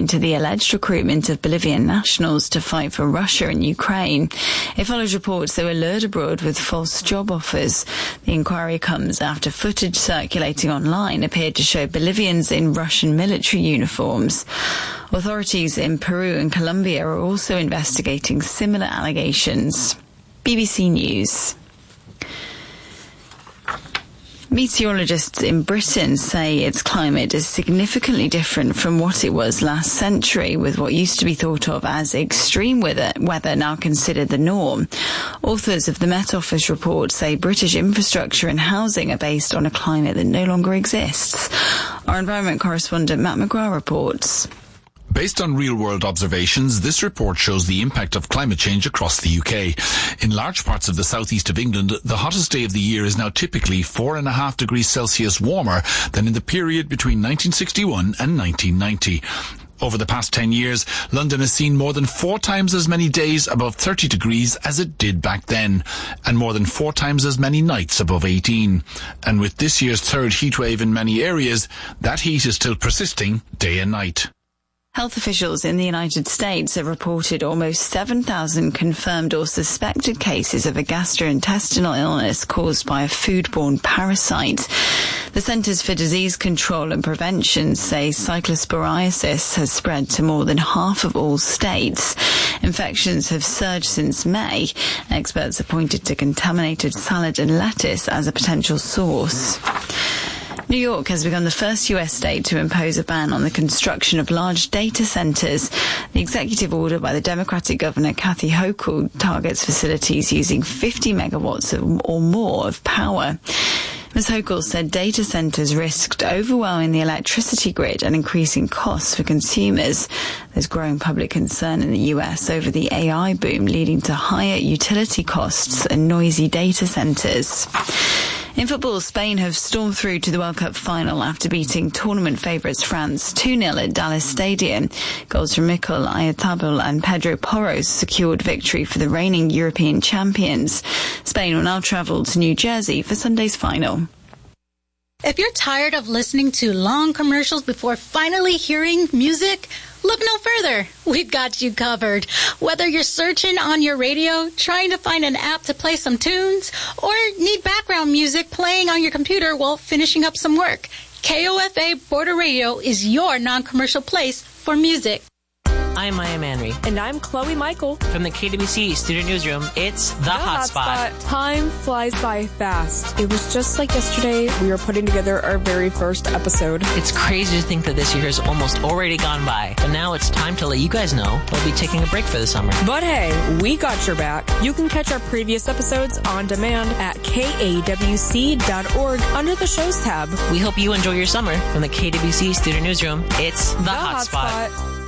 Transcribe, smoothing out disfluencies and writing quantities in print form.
into the alleged recruitment of Bolivian nationals to fight for Russia and Ukraine. It follows reports they were lured abroad with false job offers. The inquiry comes after footage circulating online appeared to show Bolivians in Russian military uniforms. Authorities in Peru and Colombia are also investigating similar allegations. BBC News. Meteorologists in Britain say its climate is significantly different from what it was last century, with what used to be thought of as extreme weather now considered the norm. Authors of the Met Office report say British infrastructure and housing are based on a climate that no longer exists. Our environment correspondent Matt McGrath reports. Based on real-world observations, this report shows the impact of climate change across the UK. In large parts of the southeast of England, the hottest day of the year is now typically 4.5 degrees Celsius warmer than in the period between 1961 and 1990. Over the past 10 years, London has seen more than 4 times as many days above 30 degrees as it did back then, and more than 4 times as many nights above 18. And with this year's third heatwave in many areas, that heat is still persisting day and night. Health officials in the United States have reported almost 7,000 confirmed or suspected cases of a gastrointestinal illness caused by a foodborne parasite. The Centers for Disease Control and Prevention say cyclosporiasis has spread to more than half of all states. Infections have surged since May. Experts have pointed to contaminated salad and lettuce as a potential source. New York has become the first US state to impose a ban on the construction of large data centers. The executive order by the Democratic Governor Kathy Hochul targets facilities using 50 megawatts or more of power. Ms. Hochul said data centers risked overwhelming the electricity grid and increasing costs for consumers. There's growing public concern in the US over the AI boom, leading to higher utility costs and noisy data centers. In football, Spain have stormed through to the World Cup final after beating tournament favourites France 2-0 at Dallas Stadium. Goals from Mikel Oyarzabal and Pedro Porro secured victory for the reigning European champions. Spain will now travel to New Jersey for Sunday's final. If you're tired of listening to long commercials before finally hearing music, look no further. We've got you covered. Whether you're searching on your radio, trying to find an app to play some tunes, or need background music playing on your computer while finishing up some work, KOFA Border Radio is your non-commercial place for music. I'm Maya Manry. And I'm Chloe Michael. From the KWC Student Newsroom, it's The Hotspot. Time flies by fast. It was just like yesterday we were putting together our very first episode. It's crazy to think that this year has almost already gone by. But now it's time to let you guys know we'll be taking a break for the summer. But hey, we got your back. You can catch our previous episodes on demand at kawc.org under the shows tab. We hope you enjoy your summer. From the KWC Student Newsroom, it's The Hotspot.